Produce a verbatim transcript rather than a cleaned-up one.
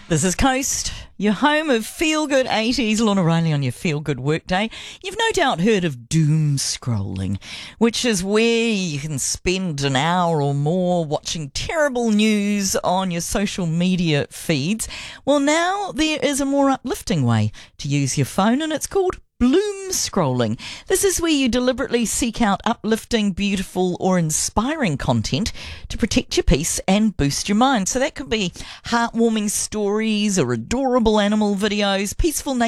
This is Coast, your home of feel-good eighties. Lorna Riley on your feel-good workday. You've no doubt heard of doom scrolling, which is where you can spend an hour or more watching terrible news on your social media feeds. Well, now there is a more uplifting way to use your phone, and it's called bloom scrolling. This is where you deliberately seek out uplifting, beautiful or inspiring content to protect your peace and boost your mind. So that could be heartwarming stories or adorable animal videos, peaceful nature